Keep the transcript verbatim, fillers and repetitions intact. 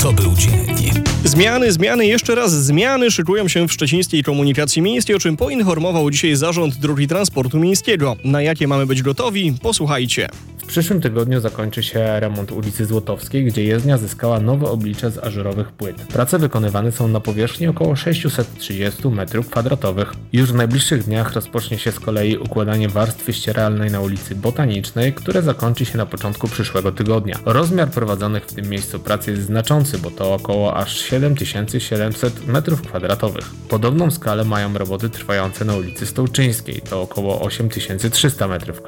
To był dzień. Zmiany, zmiany, jeszcze raz zmiany szykują się w szczecińskiej komunikacji miejskiej, o czym poinformował dzisiaj Zarząd Dróg i Transportu Miejskiego. Na jakie mamy być gotowi? Posłuchajcie. W przyszłym tygodniu zakończy się remont ulicy Złotowskiej, gdzie jezdnia zyskała nowe oblicze z ażurowych płyt. Prace wykonywane są na powierzchni około sześćset trzydzieści metrów kwadratowych. Już w najbliższych dniach rozpocznie się z kolei układanie warstwy ścieralnej na ulicy Botanicznej, które zakończy się na początku przyszłego tygodnia. Rozmiar prowadzonych w tym miejscu prac jest znaczący, bo to około aż siedem tysięcy siedemset metrów kwadratowych. Podobną skalę mają roboty trwające na ulicy Stołczyńskiej, to około osiem tysięcy trzysta metrów kwadratowych.